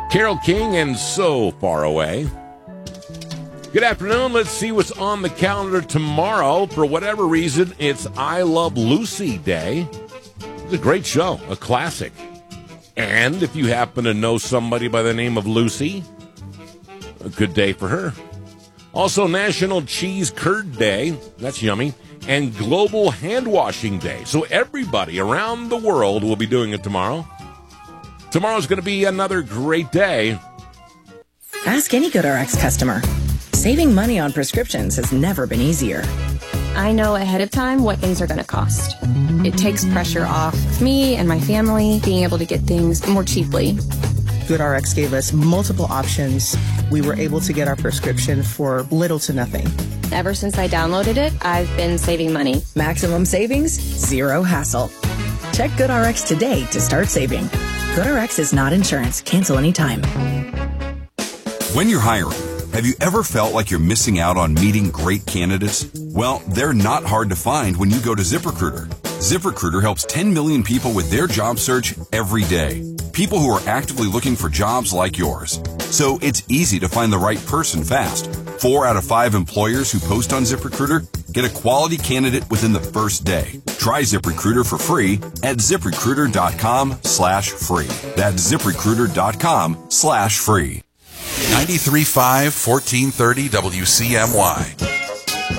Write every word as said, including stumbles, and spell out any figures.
Carole King and So Far Away. Good afternoon. Let's see what's on the calendar tomorrow. For whatever reason, it's I Love Lucy Day. It's a great show, a classic. And if you happen to know somebody by the name of Lucy, a good day for her. Also, National Cheese Curd Day. That's yummy. And Global Hand Washing Day. So everybody around the world will be doing it tomorrow. Tomorrow's going to be another great day. Ask any GoodRx customer. Saving money on prescriptions has never been easier. I know ahead of time what things are going to cost. It takes pressure off of me and my family being able to get things more cheaply. GoodRx gave us multiple options. We were able to get our prescription for little to nothing. Ever since I downloaded it, I've been saving money. Maximum savings, zero hassle. Check GoodRx today to start saving. GoodRx is not insurance. Cancel anytime. When you're hiring, have you ever felt like you're missing out on meeting great candidates? Well, they're not hard to find when you go to ZipRecruiter. ZipRecruiter helps ten million people with their job search every day. People who are actively looking for jobs like yours. So it's easy to find the right person fast. Four out of five employers who post on ZipRecruiter get a quality candidate within the first day. Try ZipRecruiter for free at ZipRecruiter.com slash free. That's ZipRecruiter.com slash free. ninety-three point five, fourteen thirty W C M Y.